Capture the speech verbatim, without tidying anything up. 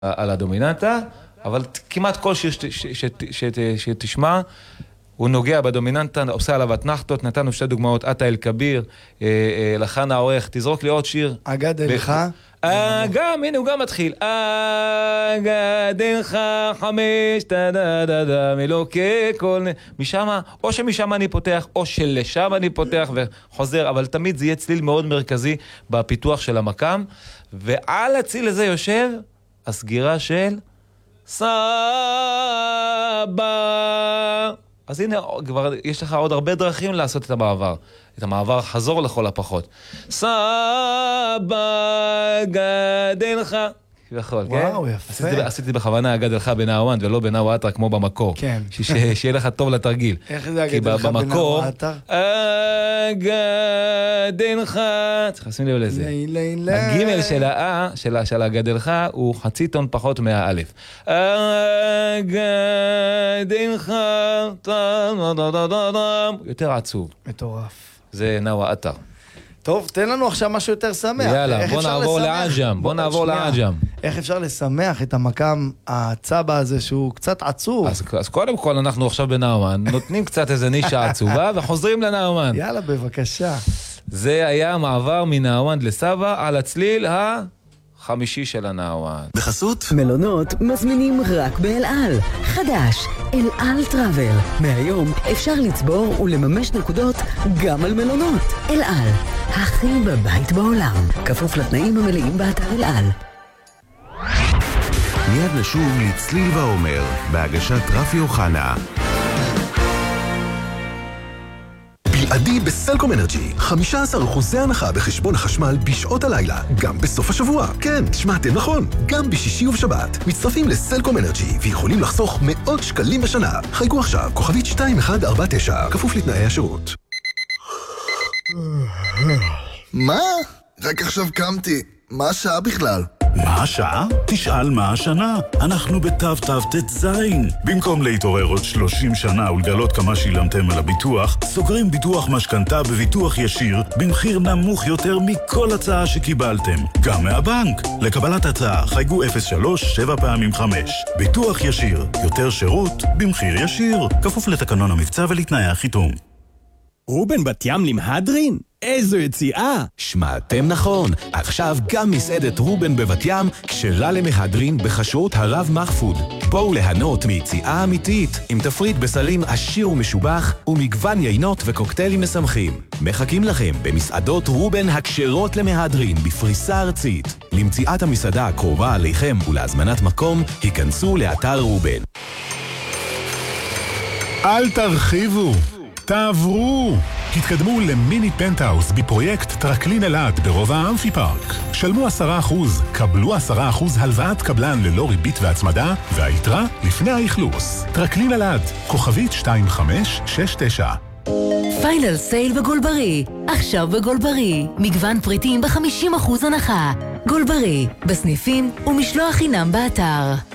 על הדומיננטה, אבל כמעט כל שיר שתשמע, הוא נוגע בדומיננטה, עושה עליו אתנחתות, נתנו שתי דוגמאות, אתה אל כביר, לחן העורך, תזרוק לי עוד שיר. אגד אלך. גם, הנה הוא גם מתחיל. אגד אלך חמש, דה דה דה דה, מלוקי כל... משם, או שמשם אני פותח, או שלשם אני פותח וחוזר, אבל תמיד זה יהיה צליל מאוד מרכזי בפיתוח של המקם, ועל הציל הזה יושב הסגירה של סבא. אז הנה, כבר יש לך עוד הרבה דרכים לעשות את המעבר. את המעבר חזור לכל הפחות. סבא גדלך. כביכול, כן? וואו, יפה. עשיתי בכוונה גדלך בנאומן ולא בנאוואטר כמו במקור. כן. שיהיה לך טוב לתרגיל. איך זה גדלך בנאוואטר? גדלך. צריך לשים לב לזה. הגימל של האה, של הגדלך, הוא חצי טון פחות מהאלף. גדלך. יותר עצוב. מטורף. זה נאוואטר. טוב, תן לנו עכשיו משהו יותר שמח. יאללה, בוא נעבור לעג'ם, בוא נעבור לעג'ם. איך אפשר לשמח את המקם הצבא הזה שהוא קצת עצוב? אז, אז קודם כל אנחנו עכשיו בנאומן, נותנים קצת איזה נישה עצובה וחוזרים לנאומן. יאללה, בבקשה. זה היה מעבר מנאומן לסבא על הצליל החמישי של הנאומן. בחסות מלונות מזמינים רק באל על. חדש, אל על טראבל. מהיום אפשר לצבור ולממש נקודות גם על מלונות. אל על, הכי בבית בעולם. כפוף לתנאים המלאים באתר אל על. מיד נשוב לצליל ועומר, בהגשת רפי אוחנה. בלעדי בסלקום אנרג'י, חמישה עשר אחוז הנחה בחשבון החשמל בשעות הלילה, גם בסוף השבוע. כן, שמעתם נכון, גם בשישי ובשבת. מצטרפים לסלקום אנרג'י ויכולים לחסוך מאות שקלים בשנה. חייגו עכשיו, כוכבית שתיים אחת ארבע תשע, כפוף לתנאי השירות. מה? רק עכשיו קמתי. מה השעה בכלל? מה השעה? תשאל מה השנה. אנחנו בתו תו תת זין. במקום להתעורר עוד שלושים שנה ולגלות כמה שילמתם על הביטוח, סוגרים ביטוח משכנתה בביטוח ישיר במחיר נמוך יותר מכל הצעה שקיבלתם. גם מהבנק. לקבלת הצעה חייגו אפס שלוש שבע פעמים חמש. ביטוח ישיר. יותר שירות במחיר ישיר. כפוף לתקנון המבצע ולתנאי החיתום. רובן בת ים למהדרין? איזו יציאה! שמעתם נכון, עכשיו גם מסעדת רובן בבת ים כשרה למהדרין בחשרות הרב מחפוד. בואו ליהנות מיציאה אמיתית עם תפריט בסלים עשיר ומשובח ומגוון יינות וקוקטיילים משמחים. מחכים לכם במסעדות רובן הכשרות למהדרין בפריסה ארצית. למציאת המסעדה הקרובה עליכם ולהזמנת מקום, היכנסו לאתר רובן. אל תרחיבו, תעברו. התקדמו למיני פנטהאוס בפרויקט טרקלין אלעד ברובע האמפי פארק. שלמו עשרה אחוז, קבלו עשרה אחוז הלוואת קבלן ללא ריבית והצמדה, והיתרה לפני האכלוס. טרקלין אלעד, כוכבית שתיים חמש שש תשע. פיינל סייל בגולברי. עכשיו בגולברי. מגוון פריטים ב-חמישים אחוז הנחה. גולברי, בסניפים ומשלוח חינם באתר.